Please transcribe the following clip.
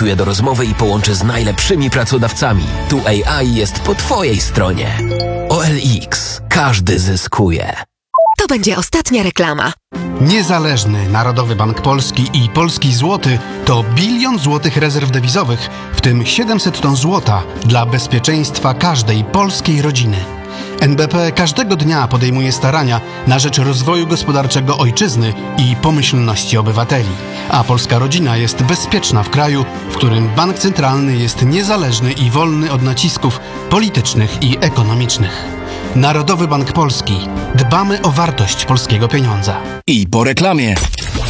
przygotuje do rozmowy i połączy z najlepszymi pracodawcami. Tu AI jest po Twojej stronie. OLX. Każdy zyskuje. To będzie ostatnia reklama. Niezależny Narodowy Bank Polski i Polski Złoty to 1 bilion złotych rezerw dewizowych, w tym 700 ton złota dla bezpieczeństwa każdej polskiej rodziny. NBP każdego dnia podejmuje starania na rzecz rozwoju gospodarczego ojczyzny i pomyślności obywateli. A polska rodzina jest bezpieczna w kraju, w którym bank centralny jest niezależny i wolny od nacisków politycznych i ekonomicznych. Narodowy Bank Polski. Dbamy o wartość polskiego pieniądza. I po reklamie.